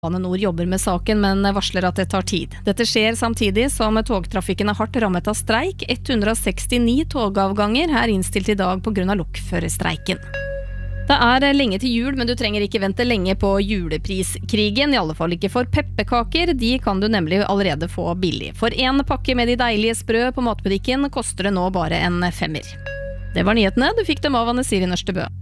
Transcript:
Bane Nor jobber med saken, men varsler at det tar tid. Dette skjer samtidig som togtrafikken er hardt rammet av streik. 169 togavganger er innstilt I dag på grunn av lokførerstreiken. Det er lenge til jul, men du trenger ikke vente lenge på julepriskrigen, I alle fall ikke for pepperkaker. De kan du nemlig allerede få billig. For en pakke med de deilige sprø på matbutikken koster det nå bare en 5. Det var nyhetene. Du fikk dem av Anne Siri Nørstebø.